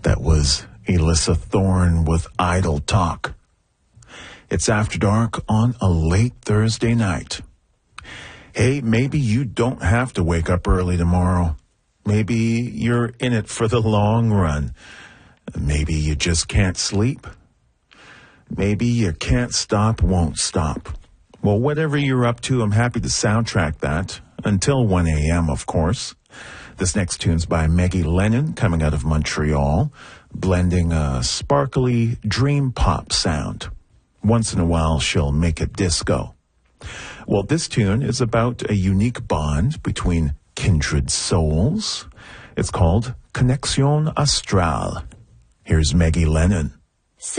That was Alyssa Thorne with Idle Talk. It's After Dark on a late Thursday night. Hey, maybe you don't have to wake up early tomorrow. Maybe you're in it for the long run. Maybe you just can't sleep. Maybe you can't stop, won't stop. Well, whatever you're up to, I'm happy to soundtrack that. Until 1 a.m., of course. This next tune's by Maggie Lennon, coming out of Montreal, blending a sparkly dream pop sound. Once in a while, she'll make it disco. Well, this tune is about a unique bond between kindred souls. It's called Connexion Astrale. Here's Maggie Lennon.